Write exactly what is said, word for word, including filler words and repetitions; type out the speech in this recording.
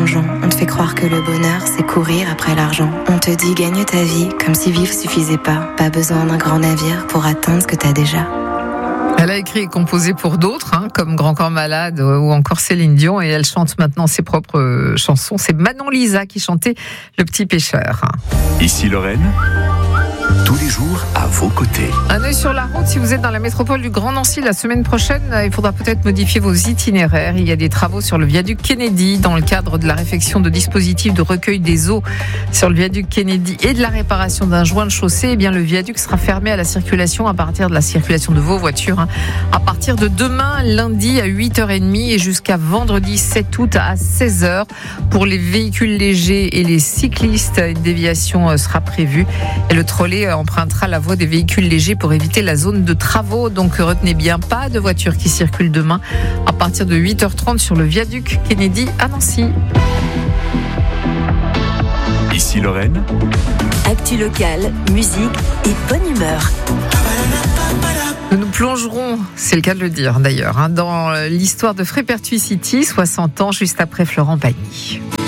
plongeon. On te fait croire que le bonheur, c'est courir après l'argent. On te dit gagne ta vie, comme si vivre suffisait pas. Pas besoin d'un grand navire pour atteindre ce que t'as déjà. Elle a écrit et composé pour d'autres, hein, comme Grand Corps Malade ou encore Céline Dion, et elle chante maintenant ses propres chansons. C'est Manon Lisa qui chantait Le Petit Pêcheur. Ici Lorraine, tous les jours à vos côtés. Un œil sur la route, si vous êtes dans la métropole du Grand Nancy la semaine prochaine, il faudra peut-être modifier vos itinéraires. Il y a des travaux sur le viaduc Kennedy dans le cadre de la réfection de dispositifs de recueil des eaux sur le viaduc Kennedy et de la réparation d'un joint de chaussée. Eh bien, le viaduc sera fermé à la circulation à partir de la circulation de vos voitures, hein, à partir de demain, lundi à huit heures trente et jusqu'à vendredi sept août à seize heures. Pour les véhicules légers et les cyclistes, une déviation sera prévue et le trolley empruntera la voie des véhicules légers pour éviter la zone de travaux. Donc retenez bien, pas de voitures qui circulent demain à partir de huit heures trente sur le viaduc Kennedy à Nancy. Ici Lorraine, actu locale, musique et bonne humeur. Nous nous plongerons, c'est le cas de le dire d'ailleurs, hein, dans l'histoire de Frépertuis City, soixante ans juste après Florent Pagny.